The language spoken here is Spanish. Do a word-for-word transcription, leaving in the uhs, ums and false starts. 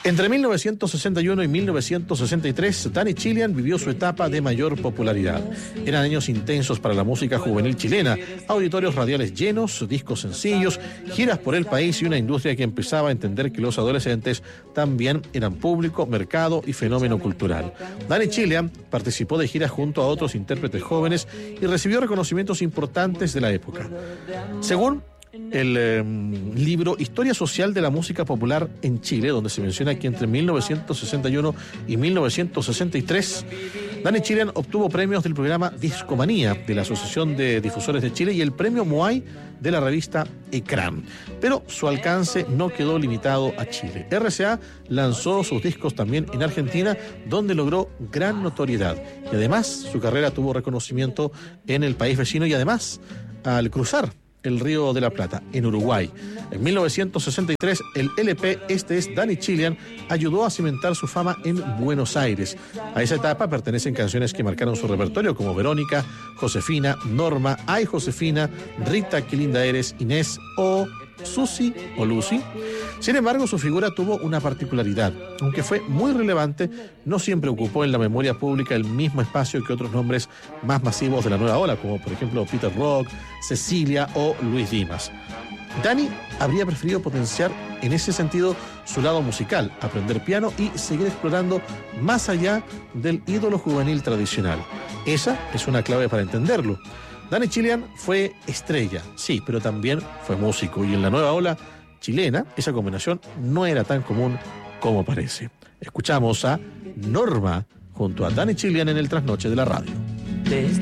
Entre mil novecientos sesenta y uno y mil novecientos sesenta y tres, Danny Chilean vivió su etapa de mayor popularidad. Eran años intensos para la música juvenil chilena, auditorios radiales llenos, discos sencillos, giras por el país y una industria que empezaba a entender que los adolescentes también eran público, mercado y fenómeno cultural. Danny Chilean participó de giras junto a otros intérpretes jóvenes y recibió reconocimientos importantes de la época. Según el eh, libro Historia Social de la Música Popular en Chile, donde se menciona que entre mil novecientos sesenta y uno y mil novecientos sesenta y tres, Danny Chilean obtuvo premios del programa Discomanía de la Asociación de Difusores de Chile y el premio Moai de la revista Ecran. Pero su alcance no quedó limitado a Chile. R C A lanzó sus discos también en Argentina, donde logró gran notoriedad. Y además, su carrera tuvo reconocimiento en el país vecino y además, al cruzar el Río de la Plata, en Uruguay. En mil novecientos sesenta y tres, el L P Este es Danny Chilean ayudó a cimentar su fama en Buenos Aires. A esa etapa pertenecen canciones que marcaron su repertorio, como Verónica, Josefina, Norma, Ay Josefina, Rita, qué linda eres, Inés o Susi o Lucy. Sin embargo, su figura tuvo una particularidad. Aunque fue muy relevante, no siempre ocupó en la memoria pública el mismo espacio que otros nombres más masivos de la nueva ola, como por ejemplo Peter Rock, Cecilia o Luis Dimas. Danny habría preferido potenciar en ese sentido su lado musical, aprender piano y seguir explorando más allá del ídolo juvenil tradicional. Esa es una clave para entenderlo. Danny Chilean fue estrella, sí, pero también fue músico, y en la nueva ola chilena esa combinación no era tan común como parece. Escuchamos a Norma junto a Danny Chilean en el Trasnoche de la Radio.